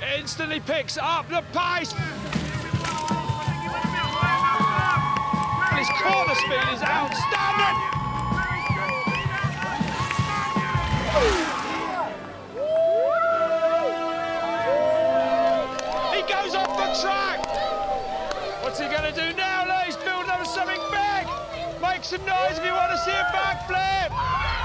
Instantly picks up the pace. His corner speed is outstanding. He goes off the track. What's he going to do now? He's building up something big. Make some noise if you want to see a backflip.